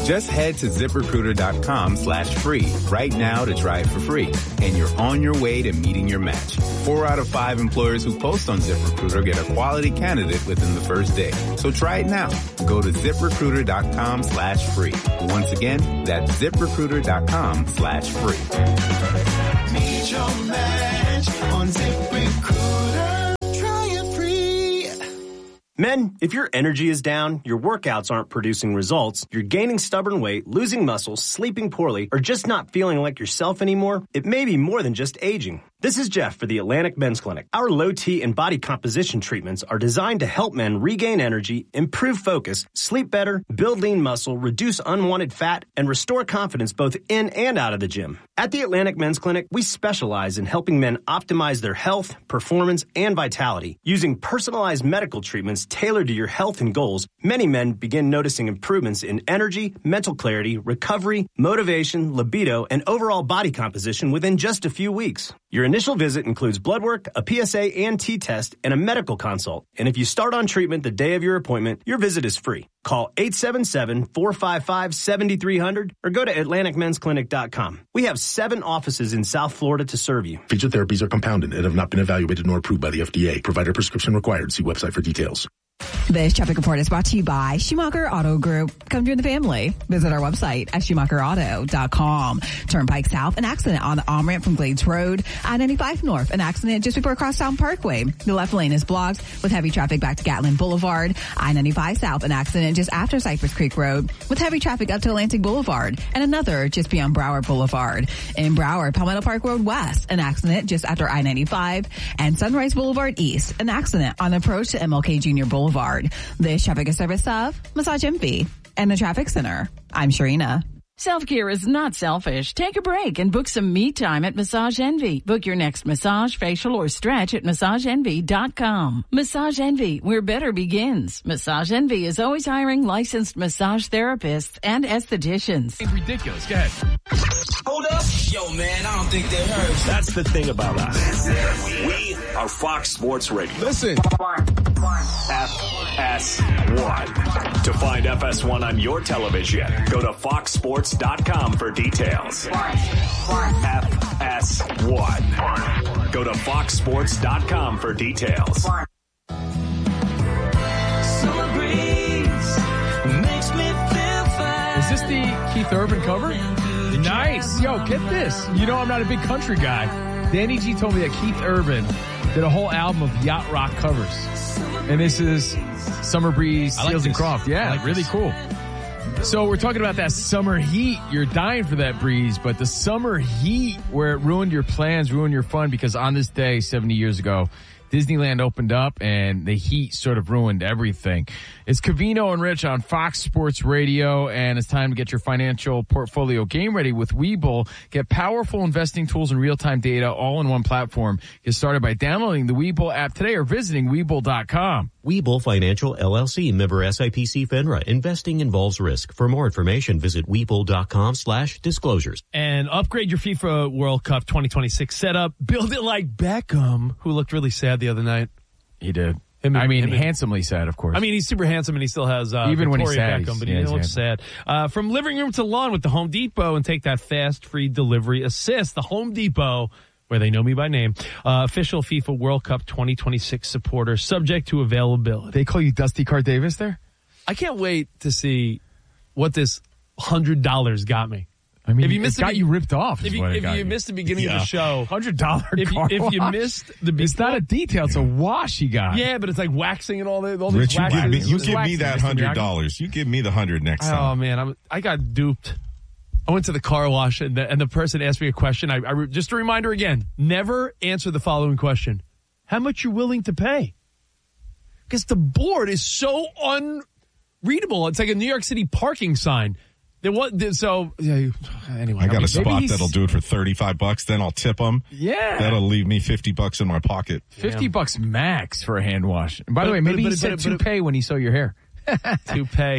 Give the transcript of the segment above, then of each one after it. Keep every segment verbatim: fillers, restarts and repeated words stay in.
Just head to ZipRecruiter.com slash free right now to try it for free. And you're on your way to meeting your match. Four out of five employers who post on ZipRecruiter get a quality candidate within the first day. So try it now. Go to ZipRecruiter.com slash free. Once again, that's ZipRecruiter.com slash free. Meet your match on ZipRecruiter. Try it free. Men, if your energy is down, your workouts aren't producing results, you're gaining stubborn weight, losing muscle, sleeping poorly, or just not feeling like yourself anymore, it may be more than just aging. This is Jeff for the Atlantic Men's Clinic. Our low T and body composition treatments are designed to help men regain energy, improve focus, sleep better, build lean muscle, reduce unwanted fat, and restore confidence both in and out of the gym. At the Atlantic Men's Clinic, we specialize in helping men optimize their health, performance, and vitality. Using personalized medical treatments tailored to your health and goals, many men begin noticing improvements in energy, mental clarity, recovery, motivation, libido, and overall body composition within just a few weeks. Your initial visit includes blood work, a P S A and T test, and a medical consult. And if you start on treatment the day of your appointment, your visit is free. Call eight seven seven, four five five, seven three zero zero or go to Atlantic Men's Clinic dot com. We have seven offices in South Florida to serve you. Featured therapies are compounded and have not been evaluated nor approved by the F D A. Provider prescription required. See website for details. This traffic report is brought to you by Schumacher Auto Group. Come join the family. Visit our website at Schumacher Auto dot com. Turnpike South, an accident on the on-ramp from Glades Road. I ninety-five North, an accident just before Crosstown Parkway. The left lane is blocked with heavy traffic back to Gatlin Boulevard. I ninety-five South, an accident just after Cypress Creek Road with heavy traffic up to Atlantic Boulevard. And another just beyond Broward Boulevard. In Broward, Palmetto Park Road West, an accident just after I ninety-five. And Sunrise Boulevard East, an accident on the approach to M L K Junior Boulevard. This traffic is service of Massage Envy and the Traffic Center. I'm Sharina. Self-care is not selfish. Take a break and book some me time at Massage Envy. Book your next massage, facial, or stretch at massage envy dot com. Massage Envy, where better begins. Massage Envy is always hiring licensed massage therapists and estheticians. It's ridiculous. Go ahead. Hold up. Yo, man, I don't think they heard. That's the thing about us. We are Fox Sports Radio. Listen. F S one. To find F S one on your television, go to fox sports dot com for details. F S one. Go to fox sports dot com for details. Summer breeze makes me feel fine. Is this the Keith Urban cover? Nice. Yo, get this. You know I'm not a big country guy. Danny G told me that Keith Urban did a whole album of yacht rock covers. And this is Summer Breeze, like Seals and this. Croft. Yeah, like really this. cool. So we're talking about that summer heat. You're dying for that breeze, but the summer heat where it ruined your plans, ruined your fun, because on this day, seventy years ago, Disneyland opened up and the heat sort of ruined everything. It's Covino and Rich on Fox Sports Radio, and it's time to get your financial portfolio game ready with Webull. Get powerful investing tools and real-time data all in one platform. Get started by downloading the Webull app today or visiting Webull dot com. Webull Financial, L L C, member S I P C FINRA. Investing involves risk. For more information, visit Webull dot com slash disclosures. And upgrade your FIFA World Cup twenty twenty-six setup. Build it like Beckham, who looked really sad the other night. He did. Him and, I mean, him and, handsomely sad, of course. I mean, he's super handsome and he still has uh, even Victoria when he's sad, Beckham, he's, but yeah, he he's looks sad. Uh, from living room to lawn with the Home Depot, and take that fast, free delivery assist. The Home Depot, where they know me by name, uh, official FIFA World Cup twenty twenty-six supporter, subject to availability. They call you Dusty Car Davis there? I can't wait to see what this one hundred dollars got me. I mean, if you it missed got the, you ripped off. If you, if you missed the beginning yeah. of the show, one hundred dollars if, you, if you missed the beginning. It's not a detail, it's a wash he got. Yeah, but it's like waxing and all that. All Rich, these you waxes. give me, you It's give waxing, me that Mister hundred dollars. You give me the hundred next Oh, time. Oh man, I'm, I got duped. I went to the car wash and the, and the person asked me a question. I, I just a reminder again: never answer the following question: how much you willing to pay? Because the board is so unreadable. It's like a New York City parking sign. There was so yeah, anyway. I got I mean, a spot that'll do it for thirty-five bucks. Then I'll tip them. Yeah, that'll leave me fifty bucks in my pocket. Fifty yeah. bucks max for a hand wash. And by but, the way, maybe but, he but, said toupee when he saw your hair. Toupee.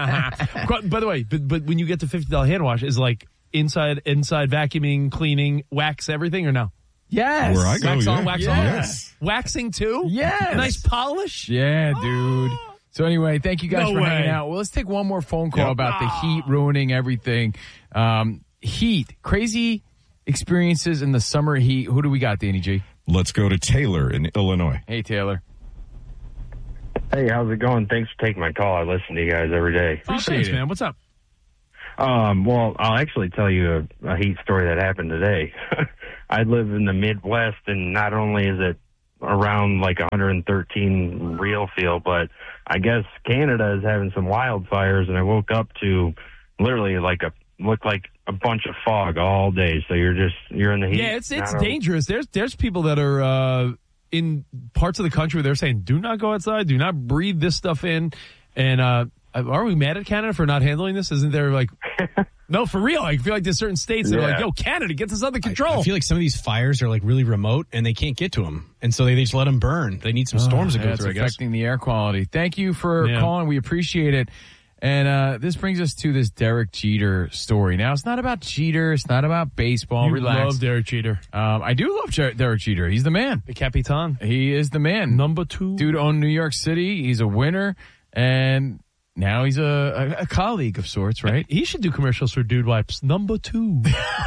By the way, but, but when you get to fifty dollar hand wash, is like inside inside vacuuming, cleaning, wax everything, or no? Yes. Where I go, wax yeah. on, wax yes. on. Waxing too? Yes. Nice polish? Yeah, dude. So anyway, thank you guys No for way. hanging out. Well, let's take one more phone call Yep. about the heat ruining everything. Um, heat, crazy experiences in the summer heat. Who do we got, Danny G? Let's go to Taylor in Illinois. Hey, Taylor. Hey, how's it going? Thanks for taking my call. I listen to you guys every day. Oh, thanks, man. What's up? Um, well, I'll actually tell you a, a heat story that happened today. I live in the Midwest, and not only is it around like one hundred thirteen real feel, but I guess Canada is having some wildfires, and I woke up to literally like a looked like a bunch of fog all day. So you're just you're in the heat. Yeah, it's it's not a- dangerous. There's there's people that are uh, in parts of the country where they're saying, do not go outside, do not breathe this stuff in. And uh, are we mad at Canada for not handling this? Isn't there like, no, for real? I feel like there's certain states that are Yeah. like, yo, Canada, get this under control. I feel like some of these fires are like really remote and they can't get to them. And so they, they just let them burn. They need some storms to Yeah, go it's through, I guess. affecting the air quality. Thank you for Yeah. calling. We appreciate it. And uh, this brings us to this Derek Jeter story. Now, it's not about Jeter. It's not about baseball. You Relax. love Derek Jeter. Um, I do love Jer- Derek Jeter. He's the man. The Capitan. He is the man. Number two. Dude owned New York City. He's a winner. And now he's a, a, a colleague of sorts, right? He should do commercials for Dude Wipes. Number two.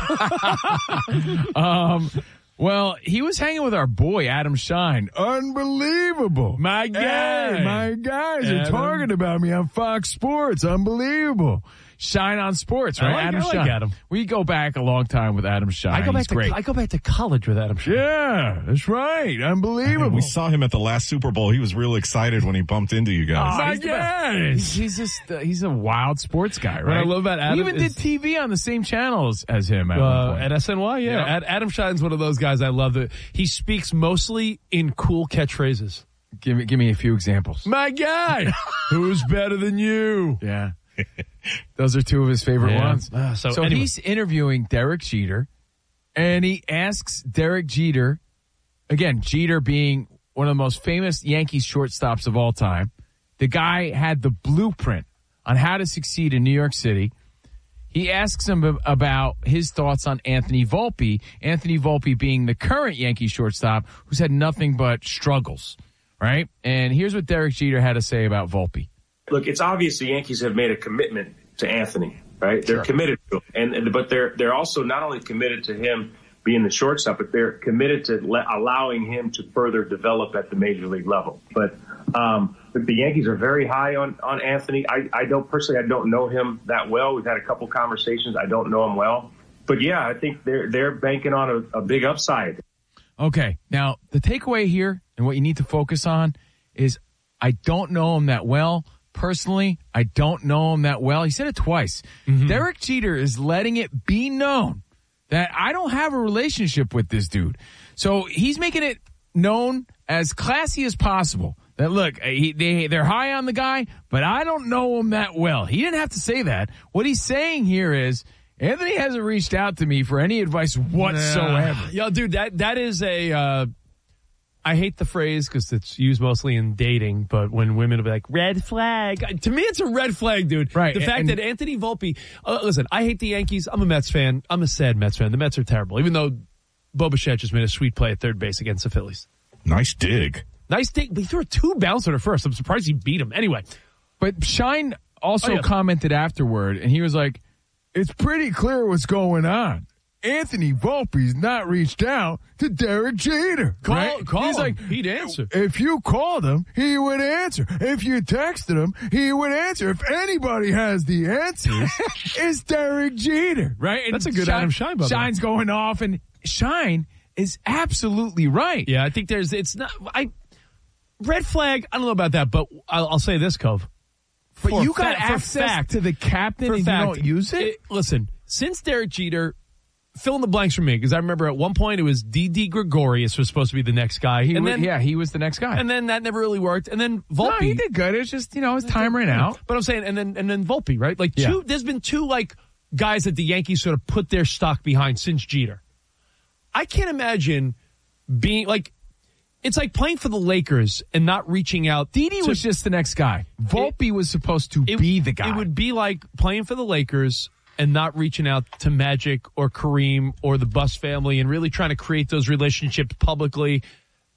um, well, he was hanging with our boy, Adam Shine. Unbelievable. My guy. Hey, my guys Adam. are talking about me on Fox Sports. Unbelievable. Shine on Sports, I right? like- Adam I like Shine. Adam. We go back a long time with Adam Shine. I go back He's to great. I go back to college with Adam Shine. Yeah, that's right. Unbelievable. We saw him at the last Super Bowl. He was real excited when he bumped into you guys. My he's the best. guys. He's, he's just, uh, he's a wild sports guy, right? What I love about Adam We even is- did T V on the same channels as him at one Uh, point. at S N Y, yeah. Yeah. Ad- Adam Shine's one of those guys I love. That he speaks mostly in cool catchphrases. Give me, give me a few examples. My guy, Who's better than you? Yeah. Those are two of his favorite Yeah. ones. Uh, so so anyway. he's interviewing Derek Jeter, and he asks Derek Jeter, again, Jeter being one of the most famous Yankees shortstops of all time. The guy had the blueprint on how to succeed in New York City. He asks him ab- about his thoughts on Anthony Volpe, Anthony Volpe being the current Yankee shortstop who's had nothing but struggles, right? And here's what Derek Jeter had to say about Volpe. Look, it's obvious the Yankees have made a commitment to Anthony, right? They're Sure. committed to him, and, and but they're they're also not only committed to him being the shortstop, but they're committed to le- allowing him to further develop at the major league level. But um, the Yankees are very high on on Anthony. I, I don't personally, I don't know him that well. We've had a couple conversations. I don't know him well, but yeah, I think they're they're banking on a, a big upside. Okay, now the takeaway here and what you need to focus on is I don't know him that well. Personally, I don't know him that well. He said it twice. Mm-hmm. Derek Jeter is letting it be known that I don't have a relationship with this dude. So he's making it known as classy as possible that, look, he, they, they're high on the guy, but I don't know him that well. He didn't have to say that. What he's saying here is Anthony hasn't reached out to me for any advice whatsoever. Yo, dude, that that is a. Uh, I hate the phrase because it's used mostly in dating, but when women will be like, red flag. To me, it's a red flag, dude. Right, The fact and- that Anthony Volpe, uh, listen, I hate the Yankees. I'm a Mets fan. I'm a sad Mets fan. The Mets are terrible, even though Bo Bichette just made a sweet play at third base against the Phillies. Nice dig. Nice dig. But he threw a two bouncer to first. I'm surprised he beat him. Anyway. But Shine also Oh, yeah. commented afterward, and he was like, it's pretty clear what's going on. Anthony Volpe's not reached out to Derek Jeter. Call- right? call He's him. like, He'd answer. If you called him, he would answer. If you texted him, he would answer. If anybody has the answers, it's Derek Jeter. Right? And That's a good Adam Shine, by the way. Shine's going off, and Shine is absolutely right. Yeah, I think there's, it's not, I, red flag, I don't know about that, but I'll, I'll say this, Cove. But For you got fa- for access fact, to the captain for and fact, you don't use it? Listen, since Derek Jeter, fill in the blanks for me, because I remember at one point it was D D Gregorius was supposed to be the next guy. He and wa- then, yeah, he was the next guy. And then that never really worked. And then Volpe. No, he did good. It's just, you know, his time ran out. But I'm saying, and then and then Volpe, right? Like Yeah. two, there's been two like guys that the Yankees sort of put their stock behind since Jeter. I can't imagine being like, it's like playing for the Lakers and not reaching out. Didi to- was just the next guy. Volpe was supposed to it- be the guy. It would be like playing for the Lakers and not reaching out to Magic or Kareem or the Buss family and really trying to create those relationships publicly.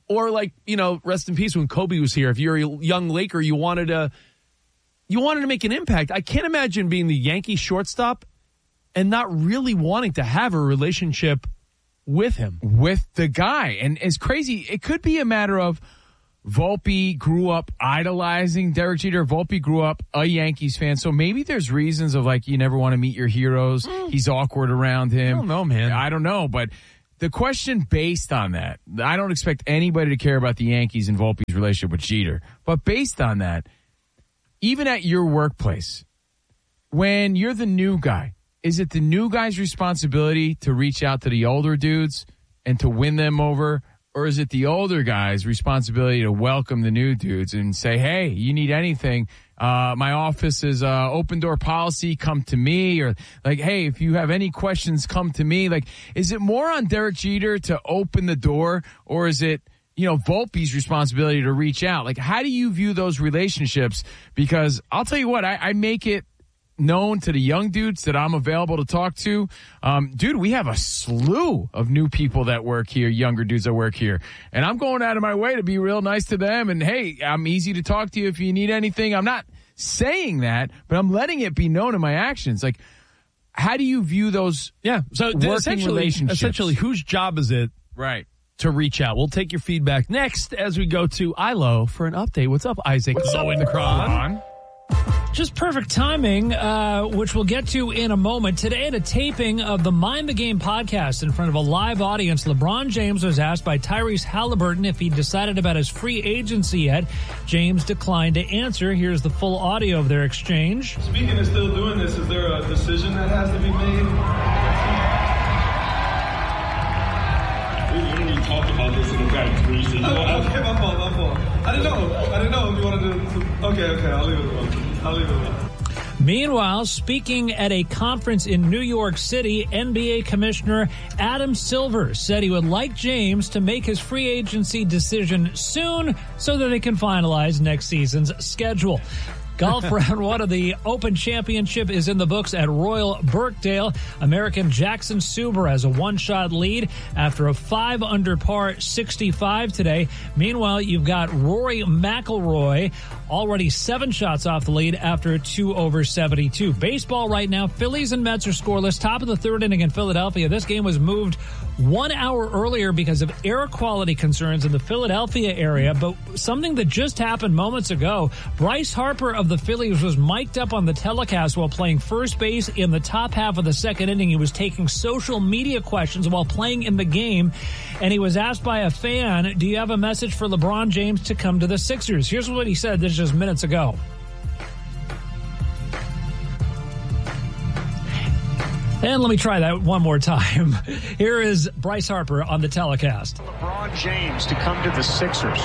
Or like, you know, rest in peace when Kobe was here. If you're a young Laker, you wanted to, you wanted to make an impact. I can't imagine being the Yankee shortstop and not really wanting to have a relationship with him. With the guy. And it's crazy. It could be a matter of Volpe grew up idolizing Derek Jeter. Volpe grew up a Yankees fan. So maybe there's reasons of like, you never want to meet your heroes. Mm. He's awkward around him. I don't know, man. I don't know. But the question based on that, I don't expect anybody to care about the Yankees and Volpe's relationship with Jeter. But based on that, even at your workplace, when you're the new guy, is it the new guy's responsibility to reach out to the older dudes and to win them over? Or is it the older guy's responsibility to welcome the new dudes and say, hey, you need anything? Uh, my office is uh, open door policy. Come to me. Or like, hey, if you have any questions, come to me. Like, is it more on Derek Jeter to open the door? Or is it, you know, Volpe's responsibility to reach out? Like, how do you view those relationships? Because I'll tell you what, I, I make it known to the young dudes that I'm available to talk to. Um, dude, we have a slew of new people that work here, younger dudes that work here. And I'm going out of my way to be real nice to them. And hey, I'm easy to talk to you if you need anything. I'm not saying that, but I'm letting it be known in my actions. Like, how do you view those yeah, so working essentially, relationships? Essentially, whose job is it right to reach out? We'll take your feedback next as we go to I L O for an update. What's up, Isaac? What's up, Lowenkron? Just perfect timing, uh, which we'll get to in a moment. Today at a taping of the Mind the Game podcast in front of a live audience, LeBron James was asked by Tyrese Halliburton if he decided about his free agency yet. James declined to answer. Here's the full audio of their exchange. Speaking of still doing this, is there a decision that has to be made? We literally talked about this in the back recently. Oh, okay, my fault, my fault. I didn't know. I didn't know if you wanted to. Okay, okay, I'll leave it alone. I'll leave it alone. Meanwhile, speaking at a conference in New York City, N B A Commissioner Adam Silver said he would like James to make his free agency decision soon so that they can finalize next season's schedule. Golf round one of the Open Championship is in the books at Royal Birkdale. American Jackson Suber has a one-shot lead after a five under par sixty-five today. Meanwhile, you've got Rory McIlroy already seven shots off the lead after a two over seventy-two. Baseball right now, Phillies and Mets are scoreless. Top of the third inning in Philadelphia. This game was moved one hour earlier because of air quality concerns in the Philadelphia area. But something that just happened moments ago, Bryce Harper of the Phillies was mic'd up on the telecast while playing first base in the top half of the second inning. He was taking social media questions while playing in the game, and he was asked by a fan, do you have a message for LeBron James to come to the Sixers? Here's what he said this just minutes ago. And let me try that one more time. Here is Bryce Harper on the telecast. LeBron James to come to the Sixers.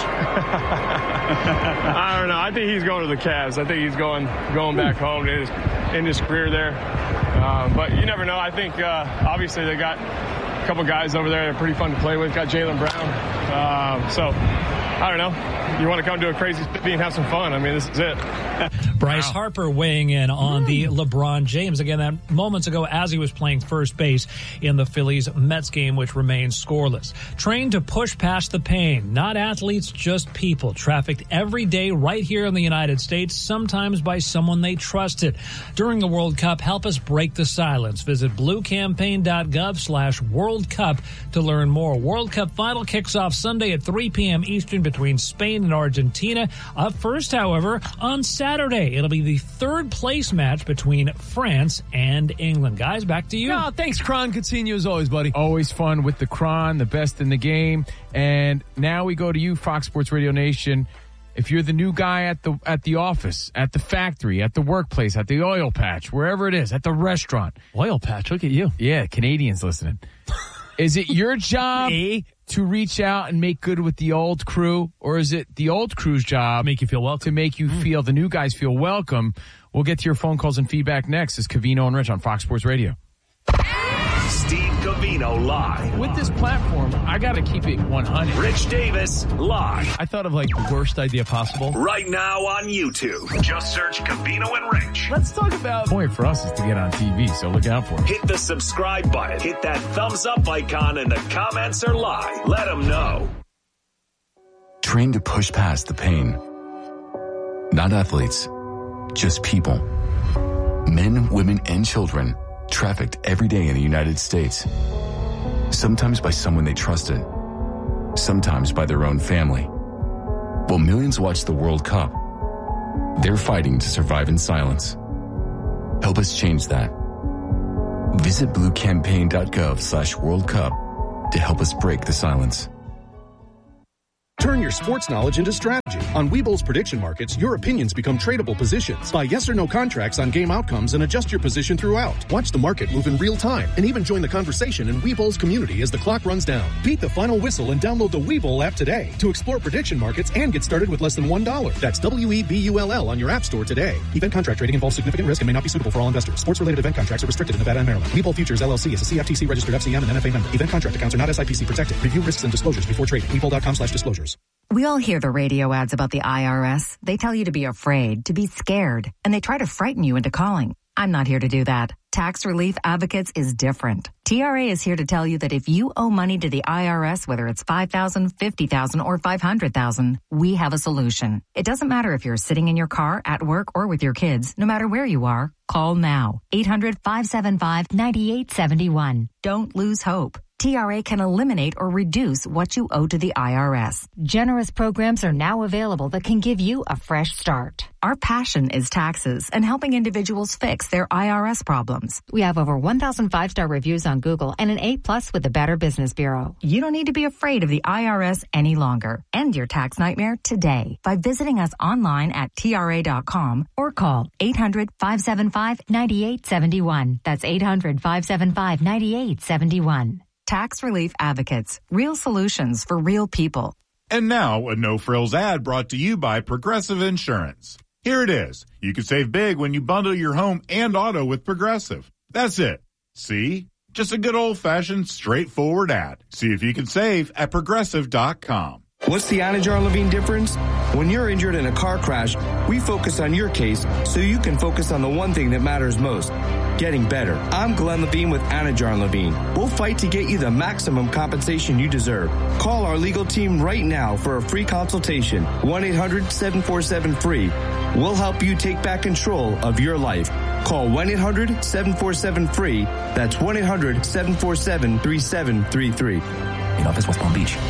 I don't know. I think he's going to the Cavs. I think he's going going back home in his, in his career there. Uh, but you never know. I think uh, obviously they got a couple guys over there that are pretty fun to play with. Got Jaylen Brown. Uh, so I don't know. You want to come to a crazy city and have some fun. I mean, this is it. Bryce wow. Harper weighing in on mm. the LeBron James. Again, that moments ago as he was playing first base in the Phillies-Mets game, which remains scoreless. Trained to push past the pain. Not athletes, just people. Trafficked every day right here in the United States, sometimes by someone they trusted. During the World Cup, help us break the silence. Visit bluecampaign.gov slash World Cup to learn more. World Cup final kicks off Sunday at three p.m. Eastern between Spain and Argentina. Up first, however, on Saturday. It'll be the third place match between France and England. Guys, back to you. No, thanks, Kron. Good seeing you as always, buddy. Always fun with the Kron, the best in the game. And now we go to you, Fox Sports Radio Nation. If you're the new guy at the at the office, at the factory, at the workplace, at the oil patch, wherever it is, at the restaurant. Oil patch, look at you. Yeah, Canadians listening. Is it your job to reach out and make good with the old crew, or is it the old crew's job make you feel welcome? To make you mm. feel the new guys feel welcome? We'll get to your phone calls and feedback next. It's Covino and Rich on Fox Sports Radio. Steve Covino live. With this platform, I got to keep it one hundred. Rich Davis live. I thought of like the worst idea possible. Right now on YouTube. Just search Covino and Rich. Let's talk about the point for us is to get on T V, so look out for it. Hit the subscribe button. Hit that thumbs up icon in the comments or live. Let them know. trained to push past the pain. Not athletes, just people. Men, women, and children trafficked every day in the United States. Sometimes by someone they trusted, sometimes by their own family. While millions watch the World Cup, they're fighting to survive in silence. Help us change that. Visit bluecampaign.gov slash World Cup to help us break the silence. Turn your sports knowledge into strategy. On Webull's prediction markets, your opinions become tradable positions. Buy yes or no contracts on game outcomes and adjust your position throughout. Watch the market move in real time and even join the conversation in Webull's community as the clock runs down. Beat the final whistle and download the Webull app today to explore prediction markets and get started with less than one dollar. That's W E B U L L on your app store today. Event contract trading involves significant risk and may not be suitable for all investors. Sports-related event contracts are restricted in Nevada and Maryland. Webull Futures L L C is a C F T C registered F C M and N F A member. Event contract accounts are not S I P C protected. Review risks and disclosures before trading. Webull.com slash disclosures. We all hear the radio ads about the I R S. They tell you to be afraid, to be scared, and they try to frighten you into calling. I'm not here to do that. Tax Relief Advocates is different. T R A is here to tell you that if you owe money to the I R S, whether it's five thousand dollars, fifty thousand dollars, or five hundred thousand dollars, we have a solution. It doesn't matter if you're sitting in your car, at work, or with your kids. No matter where you are, call now. eight hundred, five seven five, nine eight seven one. Don't lose hope. T R A can eliminate or reduce what you owe to the I R S. Generous programs are now available that can give you a fresh start. Our passion is taxes and helping individuals fix their I R S problems. We have over one thousand five-star reviews on Google and an A plus with the Better Business Bureau. You don't need to be afraid of the I R S any longer. End your tax nightmare today by visiting us online at T R A dot com or call eight hundred, five seven five, nine eight seven one. That's eight hundred, five seven five, nine eight seven one. Tax Relief Advocates. Real solutions for real people. And now, a no-frills ad brought to you by Progressive Insurance. Here it is. You can save big when you bundle your home and auto with Progressive. That's it. See? Just a good old-fashioned, straightforward ad. See if you can save at Progressive dot com. What's the Anajar Levine difference? When you're injured in a car crash, we focus on your case so you can focus on the one thing that matters most, getting better. I'm Glenn Levine with Anajar Levine. We'll fight to get you the maximum compensation you deserve. Call our legal team right now for a free consultation. one eight hundred, seven four seven, free. We'll help you take back control of your life. Call one eight hundred, seven four seven, free. That's one eight hundred, seven four seven, three seven three three. In office, West Palm Beach.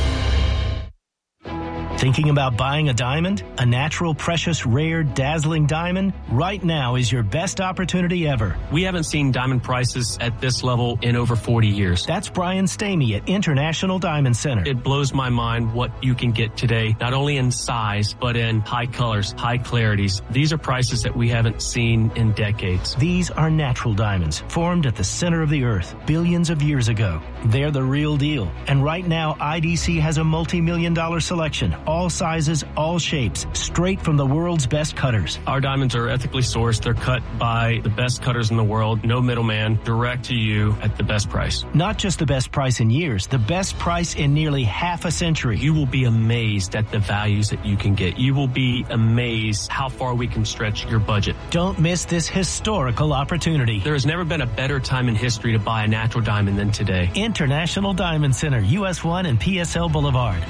Thinking about buying a diamond? A natural, precious, rare, dazzling diamond? Right now is your best opportunity ever. We haven't seen diamond prices at this level in over forty years. That's Brian Stamey at International Diamond Center. It blows my mind what you can get today, not only in size, but in high colors, high clarities. These are prices that we haven't seen in decades. These are natural diamonds, formed at the center of the earth billions of years ago. They're the real deal. And right now, I D C has a multi-million dollar selection. All sizes, all shapes, straight from the world's best cutters. Our diamonds are ethically sourced. They're cut by the best cutters in the world. No middleman, direct to you at the best price. Not just the best price in years, the best price in nearly half a century. You will be amazed at the values that you can get. You will be amazed how far we can stretch your budget. Don't miss this historical opportunity. There has never been a better time in history to buy a natural diamond than today. International Diamond Center, U S one and P S L Boulevard.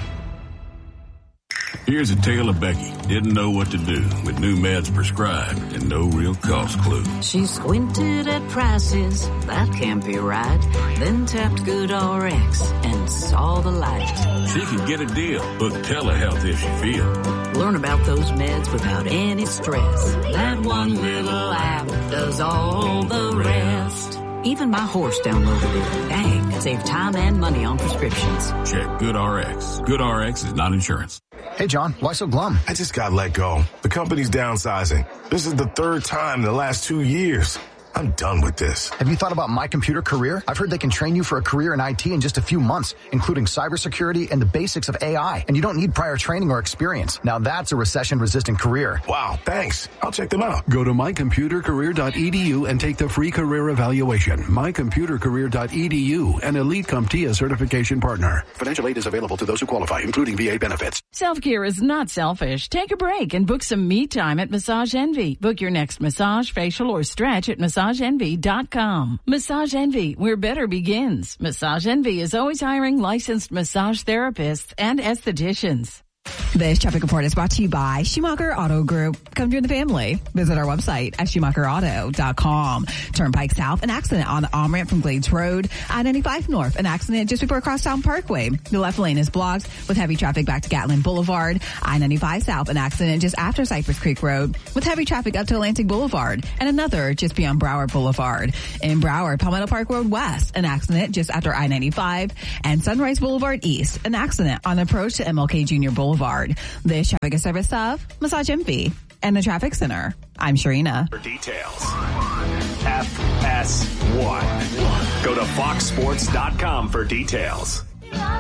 Here's a tale of Becky. Didn't know what to do with new meds prescribed and no real cost clue. She squinted at prices, that can't be right. Then tapped GoodRx and saw the light. She could get a deal. Book telehealth if she feels. Learn about those meds without any stress. That one little app does all the rest. Even my horse downloaded it. Dang, save time and money on prescriptions. Check GoodRx. GoodRx is not insurance. Hey, John, why so glum? I just got let go. The company's downsizing. This is the third time in the last two years. I'm done with this. Have you thought about My Computer Career? I've heard they can train you for a career in I T in just a few months, including cybersecurity and the basics of A I. And you don't need prior training or experience. Now that's a recession-resistant career. Wow, thanks. I'll check them out. Go to my computer career dot e d u and take the free career evaluation. my computer career dot e d u, an Elite CompTIA certification partner. Financial aid is available to those who qualify, including V A benefits. Self-care is not selfish. Take a break and book some me time at Massage Envy. Book your next massage, facial, or stretch at massage envy dot com. Massage Envy, where better begins. Massage Envy is always hiring licensed massage therapists and estheticians. This traffic report is brought to you by Schumacher Auto Group. Come join the family. Visit our website at schumacher auto dot com. Turnpike South, an accident on the on-ramp from Glades Road. I ninety-five North, an accident just before Crosstown Parkway. The left lane is blocked with heavy traffic back to Gatlin Boulevard. I ninety-five South, an accident just after Cypress Creek Road with heavy traffic up to Atlantic Boulevard. And another just beyond Broward Boulevard. In Broward, Palmetto Park Road West, an accident just after I ninety-five. And Sunrise Boulevard East, an accident on the approach to M L K Junior Boulevard. This traffic is service of Massage Envy and the Traffic Center. I'm Sharina. For details, F S one. Go to fox sports dot com for details.